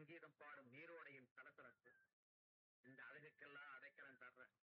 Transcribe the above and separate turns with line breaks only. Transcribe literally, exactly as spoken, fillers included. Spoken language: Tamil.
சங்கீதம் பாடும் நீரோடையின் சலசலப்பு. இந்த அழகுக்கெல்லாம் அடைக்கலம் தர்ற